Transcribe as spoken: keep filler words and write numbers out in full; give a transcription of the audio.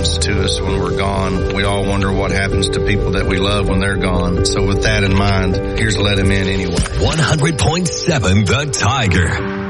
happens to us when we're gone. We all wonder what happens to people that we love when they're gone. So with that in mind, here's Let Him In Anyway. one hundred point seven The Tiger.